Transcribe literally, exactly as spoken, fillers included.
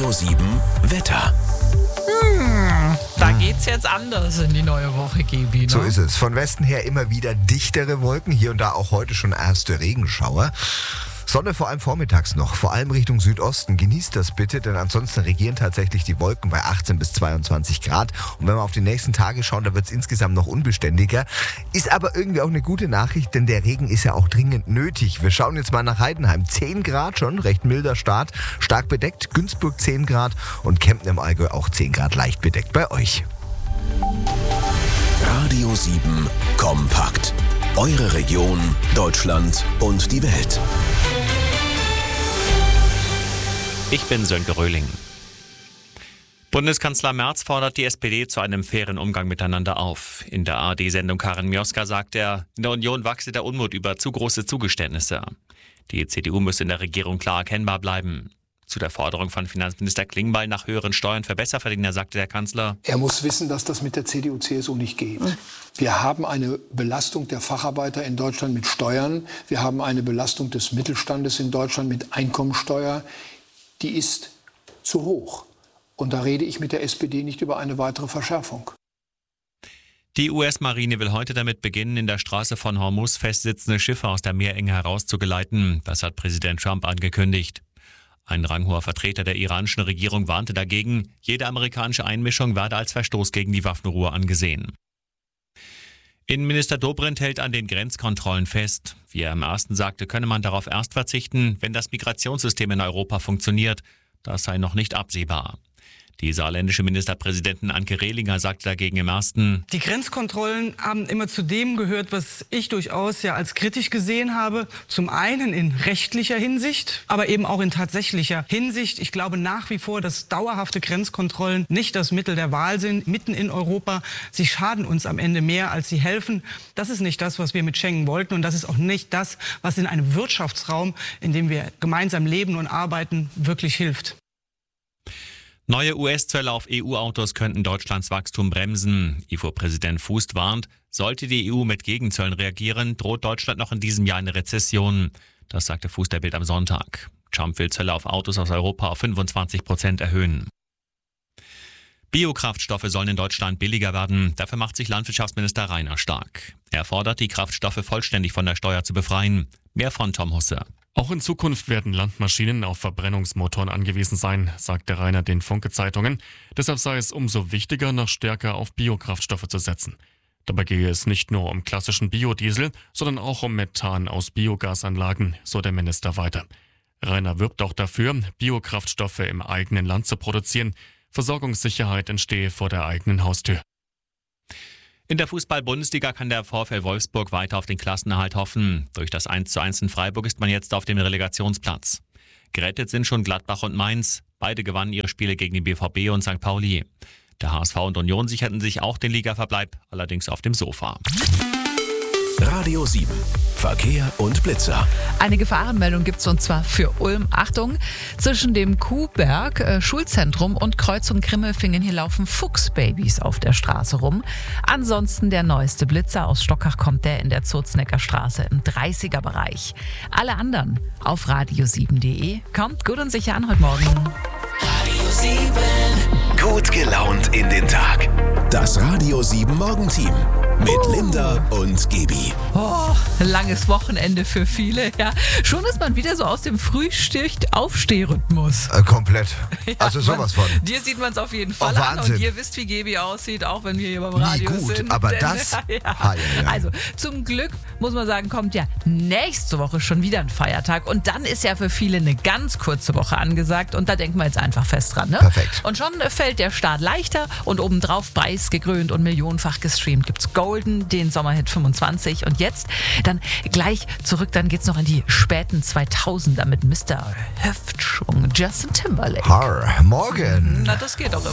sieben Wetter. Hm, da geht's jetzt anders in die neue Woche, Gebi. Ne? So ist es. Von Westen her immer wieder dichtere Wolken. Hier und da auch heute schon erste Regenschauer. Sonne vor allem vormittags noch, vor allem Richtung Südosten. Genießt das bitte, denn ansonsten regieren tatsächlich die Wolken bei achtzehn bis zweiundzwanzig Grad. Und wenn wir auf die nächsten Tage schauen, da wird es insgesamt noch unbeständiger. Ist aber irgendwie auch eine gute Nachricht, denn der Regen ist ja auch dringend nötig. Wir schauen jetzt mal nach Heidenheim. zehn Grad schon, recht milder Start, stark bedeckt. Günzburg zehn Grad und Kempten im Allgäu auch zehn Grad leicht bedeckt bei euch. Radio sieben kompakt. Eure Region, Deutschland und die Welt. Ich bin Sönke Röhling. Bundeskanzler Merz fordert die S P D zu einem fairen Umgang miteinander auf. In der A R D-Sendung Karin Mioska sagt er, in der Union wachse der Unmut über zu große Zugeständnisse. Die C D U müsse in der Regierung klar erkennbar bleiben. Zu der Forderung von Finanzminister Klingbeil nach höheren Steuern für Besserverdiener sagte der Kanzler: Er muss wissen, dass das mit der C D U C S U nicht geht. Wir haben eine Belastung der Facharbeiter in Deutschland mit Steuern. Wir haben eine Belastung des Mittelstandes in Deutschland mit Einkommensteuer. Die ist zu hoch. Und da rede ich mit der S P D nicht über eine weitere Verschärfung. Die U S-Marine will heute damit beginnen, in der Straße von Hormuz festsitzende Schiffe aus der Meerenge herauszugeleiten. Das hat Präsident Trump angekündigt. Ein ranghoher Vertreter der iranischen Regierung warnte dagegen, jede amerikanische Einmischung werde als Verstoß gegen die Waffenruhe angesehen. Innenminister Dobrindt hält an den Grenzkontrollen fest. Wie er im ersten sagte, könne man darauf erst verzichten, wenn das Migrationssystem in Europa funktioniert. Das sei noch nicht absehbar. Die saarländische Ministerpräsidentin Anke Rehlinger sagte dagegen im ersten: Die Grenzkontrollen haben immer zu dem gehört, was ich durchaus ja als kritisch gesehen habe. Zum einen in rechtlicher Hinsicht, aber eben auch in tatsächlicher Hinsicht. Ich glaube nach wie vor, dass dauerhafte Grenzkontrollen nicht das Mittel der Wahl sind, mitten in Europa. Sie schaden uns am Ende mehr, als sie helfen. Das ist nicht das, was wir mit Schengen wollten. Und das ist auch nicht das, was in einem Wirtschaftsraum, in dem wir gemeinsam leben und arbeiten, wirklich hilft. Neue U S-Zölle auf E U-Autos könnten Deutschlands Wachstum bremsen. I F O-Präsident Fußt warnt, sollte die E U mit Gegenzöllen reagieren, droht Deutschland noch in diesem Jahr eine Rezession. Das sagte Fußt der Bild am Sonntag. Trump will Zölle auf Autos aus Europa auf fünfundzwanzig Prozent erhöhen. Biokraftstoffe sollen in Deutschland billiger werden. Dafür macht sich Landwirtschaftsminister Rainer stark. Er fordert, die Kraftstoffe vollständig von der Steuer zu befreien. Mehr von Tom Husse. Auch in Zukunft werden Landmaschinen auf Verbrennungsmotoren angewiesen sein, sagte Rainer den Funke-Zeitungen. Deshalb sei es umso wichtiger, noch stärker auf Biokraftstoffe zu setzen. Dabei gehe es nicht nur um klassischen Biodiesel, sondern auch um Methan aus Biogasanlagen, so der Minister weiter. Rainer wirbt auch dafür, Biokraftstoffe im eigenen Land zu produzieren. Versorgungssicherheit entstehe vor der eigenen Haustür. In der Fußball-Bundesliga kann der VfL Wolfsburg weiter auf den Klassenerhalt hoffen. Durch das eins zu eins in Freiburg ist man jetzt auf dem Relegationsplatz. Gerettet sind schon Gladbach und Mainz. Beide gewannen ihre Spiele gegen den B V B und Sankt Pauli. Der H S V und Union sicherten sich auch den Ligaverbleib, allerdings auf dem Sofa. Radio sieben. Verkehr und Blitzer. Eine Gefahrenmeldung gibt's und zwar für Ulm. Achtung, zwischen dem Kuhberg äh, Schulzentrum und Kreuzung Grimmelfingen hier laufen Fuchsbabys auf der Straße rum. Ansonsten der neueste Blitzer aus Stockach kommt der in der Zuznecker Straße im dreißiger Bereich. Alle anderen auf radio sieben punkt de. Kommt gut und sicher an heute Morgen. Radio sieben. Gut gelaunt in den Tag. Das Radio sieben Morgenteam. Mit uh. Linda und Gebi. Oh, langes Wochenende für viele. Ja, schon ist man wieder so aus dem Frühstück-Aufstehrhythmus. Äh, komplett. Ja, also sowas man, von. Dir sieht man es auf jeden Fall oh, an. Wahnsinn. Und ihr wisst, wie Gebi aussieht, auch wenn wir hier beim Radio Nie gut, sind. aber Denn, das... ja. Ha, ja, ja. Also zum Glück, muss man sagen, kommt ja nächste Woche schon wieder ein Feiertag. Und dann ist ja für viele eine ganz kurze Woche angesagt. Und da denken wir jetzt einfach fest dran. Ne? Perfekt. Und schon fällt der Start leichter und obendrauf preisgekrönt und millionenfach gestreamt gibt's Golden, den Sommerhit fünfundzwanzig. Und jetzt dann gleich zurück, dann geht's noch in die späten zweitausender mit Mister Hüftschwung, Justin Timberlake. Har, morgen. Na, das geht doch immer.